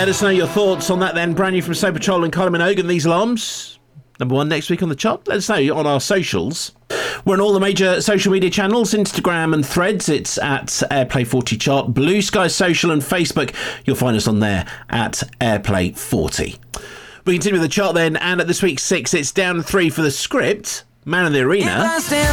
Let us know your thoughts on that then. Brand new from Soul Patrol and Kylie Minogue and These Alarms. Number 1 next week on the chart. Let us know on our socials. We're on all the major social media channels, Instagram and Threads. It's at Airplay 40 Chart. Blue Sky Social and Facebook. You'll find us on there at Airplay 40. We continue with the chart then, and at this week's 6, it's down 3 for The Script, Man in the Arena.